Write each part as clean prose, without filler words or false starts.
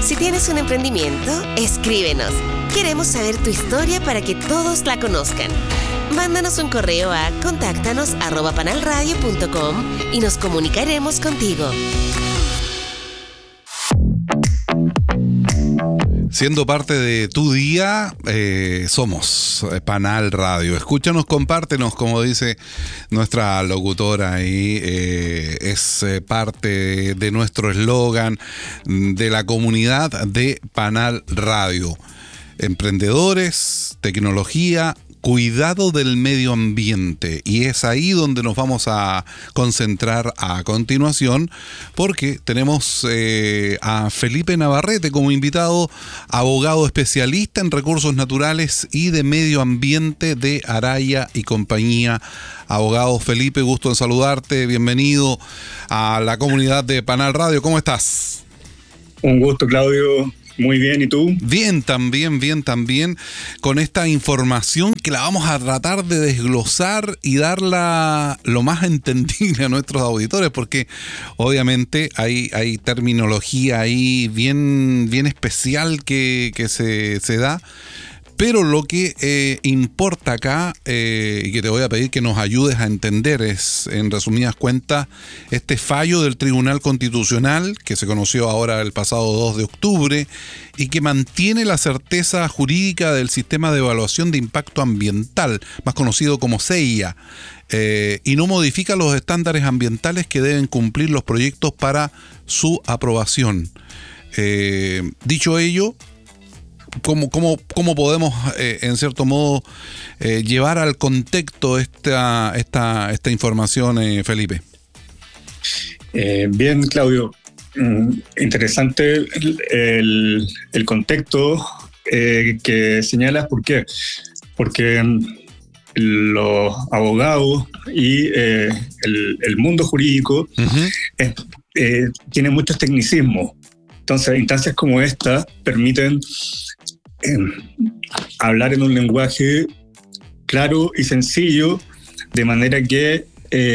Si tienes un emprendimiento, escríbenos. Queremos saber tu historia para que todos la conozcan. Mándanos un correo a contáctanos@panalradio.com y nos comunicaremos contigo. Siendo parte de tu día, somos Panal Radio. Escúchanos, compártenos, como dice nuestra locutora ahí. Es parte de nuestro eslogan de la comunidad de Panal Radio. Emprendedores, tecnología, cuidado del medio ambiente, y es ahí donde nos vamos a concentrar a continuación, porque tenemos a Felipe Navarrete como invitado, abogado especialista en recursos naturales y de medio ambiente de Araya y compañía. Abogado Felipe, gusto en saludarte, bienvenido a la comunidad de Panal Radio. ¿Cómo estás? Un gusto, Claudio. Muy bien, ¿y tú? Bien también, con esta información que la vamos a tratar de desglosar y darla lo más entendible a nuestros auditores, porque obviamente hay terminología ahí bien especial que se da. Pero lo que importa acá, y que te voy a pedir que nos ayudes a entender, es, en resumidas cuentas, este fallo del Tribunal Constitucional, que se conoció ahora el pasado 2 de octubre, y que mantiene la certeza jurídica del sistema de evaluación de impacto ambiental, más conocido como SEIA, y no modifica los estándares ambientales que deben cumplir los proyectos para su aprobación. Dicho ello, ¿Cómo podemos, en cierto modo, llevar al contexto esta información, Felipe? Bien, Claudio. Interesante el contexto que señalas. ¿Por qué? Porque los abogados y el mundo jurídico tienen muchos tecnicismos. Entonces, instancias como esta permiten hablar en un lenguaje claro y sencillo, de manera que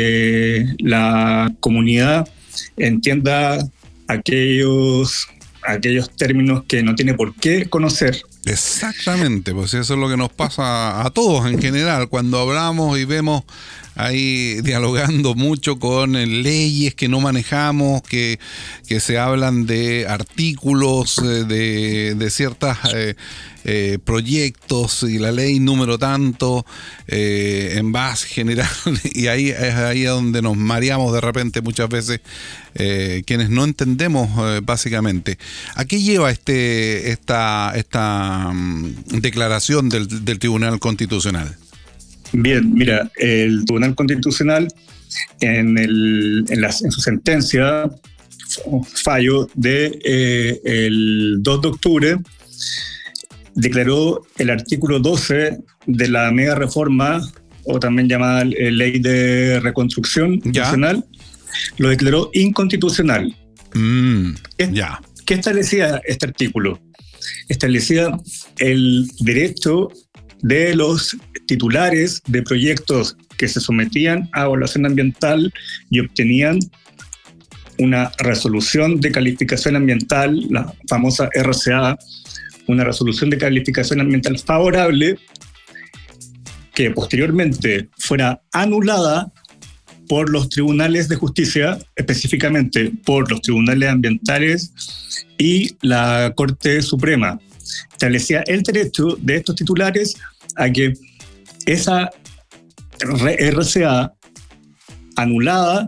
la comunidad entienda aquellos términos que no tiene por qué conocer. Exactamente, pues eso es lo que nos pasa a todos en general, cuando hablamos y vemos ahí dialogando mucho con leyes que no manejamos, que se hablan de artículos de ciertos proyectos y la ley número tanto en base general, y ahí es ahí donde nos mareamos de repente muchas veces, quienes no entendemos básicamente. ¿A qué lleva esta declaración del Tribunal Constitucional? Bien, mira, el Tribunal Constitucional en su sentencia, fallo el 2 de octubre, declaró el artículo 12 de la mega reforma, o también llamada Ley de Reconstrucción Nacional, lo declaró inconstitucional. ¿Qué establecía este artículo? Establecía el derecho de los titulares de proyectos que se sometían a evaluación ambiental y obtenían una resolución de calificación ambiental, la famosa RCA, una resolución de calificación ambiental favorable, que posteriormente fuera anulada por los tribunales de justicia, específicamente por los tribunales ambientales y la Corte Suprema. Establecía el derecho de estos titulares a que esa RCA anulada,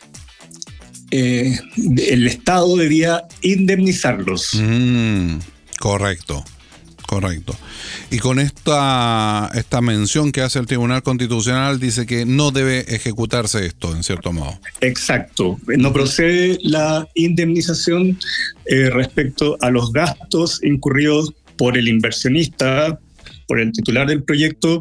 el Estado debía indemnizarlos. Correcto. Y con esta mención que hace el Tribunal Constitucional, dice que no debe ejecutarse esto, en cierto modo. Exacto. No procede la indemnización respecto a los gastos incurridos por el inversionista, por el titular del proyecto,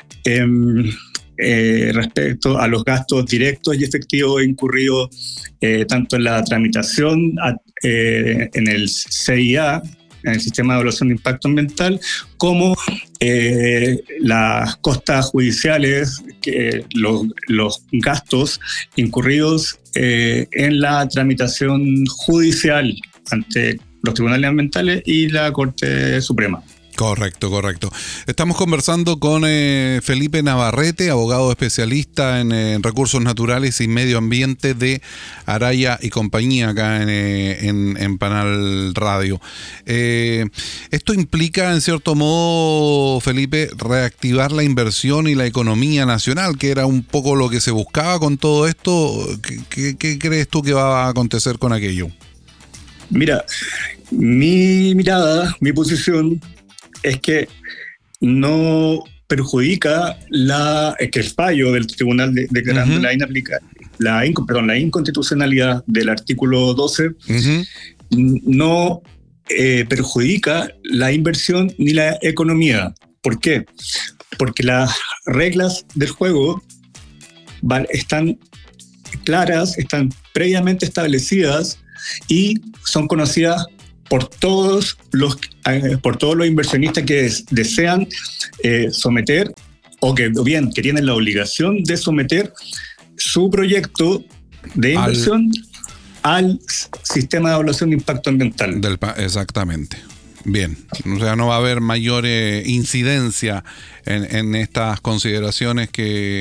respecto a los gastos directos y efectivos incurridos tanto en la tramitación en el CIA, en el Sistema de Evaluación de Impacto Ambiental, como las costas judiciales, los gastos incurridos en la tramitación judicial ante los tribunales ambientales y la Corte Suprema. Correcto. Estamos conversando con Felipe Navarrete, abogado especialista en recursos naturales y medio ambiente de Araya y compañía acá en Panal Radio. Esto implica, en cierto modo, Felipe, reactivar la inversión y la economía nacional, que era un poco lo que se buscaba con todo esto. ¿Qué crees tú que va a acontecer con aquello? Mira, mi mirada, mi posición es que no perjudica que el fallo del tribunal declarando la inconstitucionalidad del artículo 12 no perjudica la inversión ni la economía. ¿Por qué? Porque las reglas del juego están claras, están previamente establecidas y son conocidas por todos los inversionistas que desean someter o bien que tienen la obligación de someter su proyecto de inversión al sistema de evaluación de impacto ambiental. Exactamente. Bien, o sea, no va a haber mayor incidencia en estas consideraciones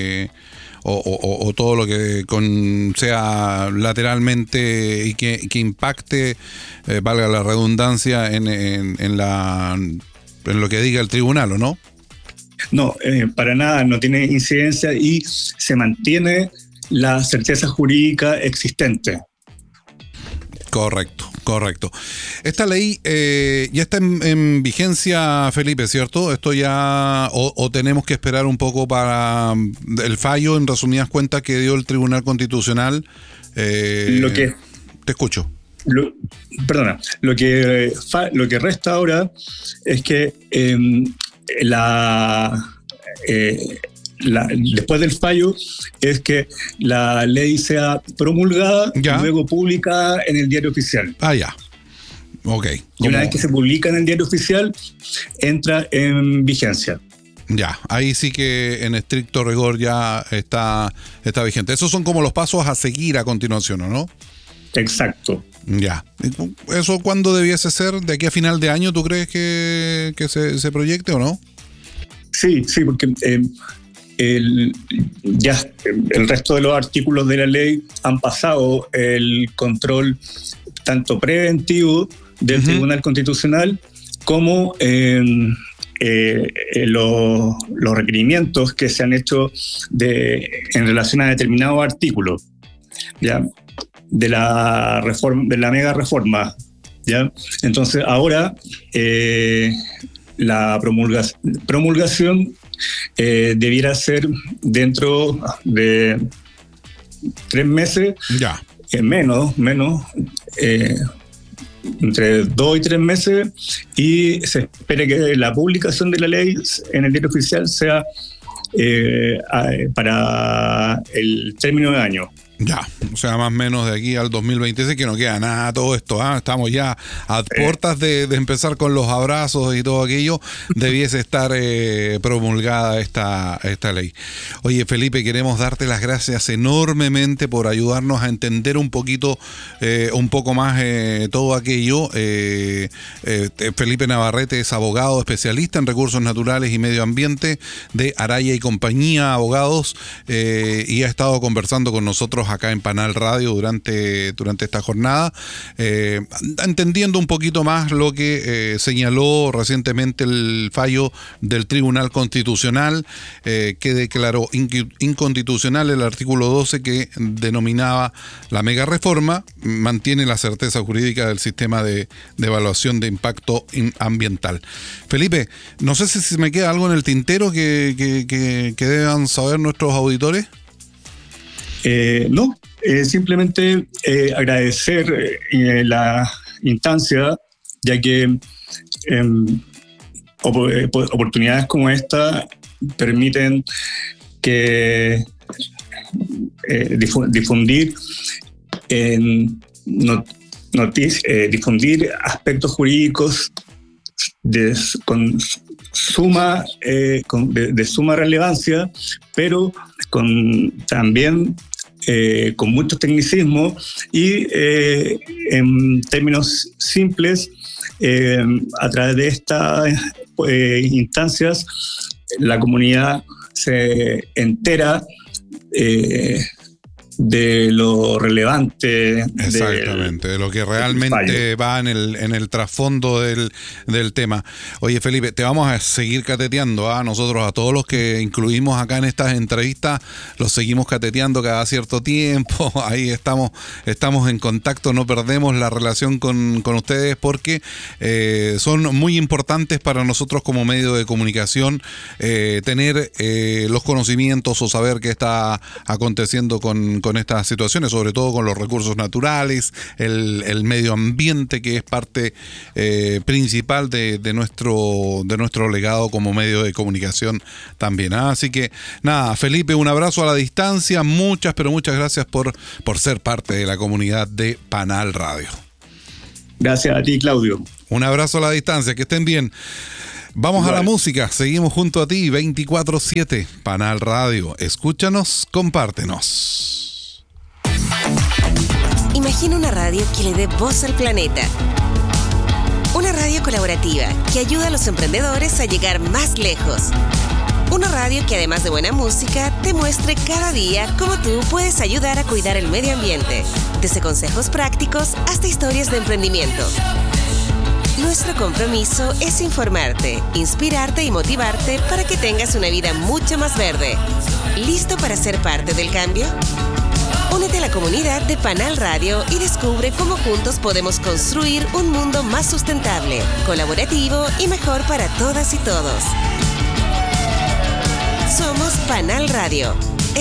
o todo lo que sea lateralmente y que impacte, valga la redundancia, en lo que diga el tribunal, ¿o no? No, para nada, no tiene incidencia y se mantiene la certeza jurídica existente. Correcto. Esta ley ya está en vigencia, Felipe, ¿cierto? Esto ya, o tenemos que esperar un poco para el fallo, en resumidas cuentas, que dio el Tribunal Constitucional. Te escucho. Lo que resta ahora es que después del fallo es que la ley sea promulgada y luego publicada en el Diario Oficial. Ya. Ok. Y una vez que se publica en el Diario Oficial, entra en vigencia. Ya, ahí sí que en estricto rigor ya está vigente. Esos son como los pasos a seguir a continuación, ¿no? Exacto. Ya. ¿Eso cuándo debiese ser? ¿De aquí a final de año tú crees que se proyecte o no? Sí, porque el resto de los artículos de la ley han pasado el control tanto preventivo del Tribunal Constitucional como los requerimientos que se han hecho en relación a determinados artículos, ¿ya? De la mega reforma, ¿ya? Entonces ahora la promulgación debiera ser dentro de 3 meses, menos, entre 2 y 3 meses, y se espera que la publicación de la ley en el Diario Oficial sea para el término de año. Ya, o sea, más o menos de aquí al 2026, que no queda nada todo esto, estamos ya a puertas de empezar con los abrazos y todo aquello. Debiese estar promulgada esta ley. Oye, Felipe, queremos darte las gracias enormemente por ayudarnos a entender un poco más todo aquello. Felipe Navarrete es abogado especialista en recursos naturales y medio ambiente de Araya y compañía, abogados, y ha estado conversando con nosotros acá en Panal Radio durante esta jornada, entendiendo un poquito más lo que señaló recientemente el fallo del Tribunal Constitucional, que declaró inconstitucional el artículo 12 que denominaba la mega reforma, mantiene la certeza jurídica del sistema de evaluación de impacto ambiental. Felipe, no sé si me queda algo en el tintero que deban saber nuestros auditores. No, simplemente agradecer la instancia, ya que oportunidades como esta permiten que difundir difundir aspectos jurídicos de suma relevancia, pero también con muchos tecnicismos y en términos simples a través de estas instancias, la comunidad se entera de lo relevante. Exactamente, de lo que realmente va en el trasfondo del tema. Oye, Felipe, te vamos a seguir cateteando, ¿ah? Nosotros a todos los que incluimos acá en estas entrevistas, los seguimos cateteando cada cierto tiempo. Ahí estamos en contacto, no perdemos la relación con ustedes porque son muy importantes para nosotros como medio de comunicación tener los conocimientos o saber qué está aconteciendo con estas situaciones, sobre todo con los recursos naturales, el medio ambiente, que es parte principal de nuestro legado como medio de comunicación también. Así que nada, Felipe, un abrazo a la distancia, muchas gracias por ser parte de la comunidad de Panal Radio. Gracias a ti, Claudio. Un abrazo a la distancia, que estén bien. Vamos a la música, seguimos junto a ti, 24/7, Panal Radio. Escúchanos, compártenos. Imagina una radio que le dé voz al planeta. Una radio colaborativa que ayuda a los emprendedores a llegar más lejos. Una radio que además de buena música te muestre cada día cómo tú puedes ayudar a cuidar el medio ambiente, desde consejos prácticos hasta historias de emprendimiento. Nuestro compromiso es informarte, inspirarte y motivarte para que tengas una vida mucho más verde. ¿Listo para ser parte del cambio? Únete a la comunidad de Panal Radio y descubre cómo juntos podemos construir un mundo más sustentable, colaborativo y mejor para todas y todos. Somos Panal Radio.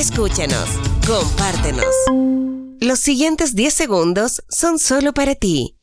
Escúchanos, compártenos. Los siguientes 10 segundos son solo para ti.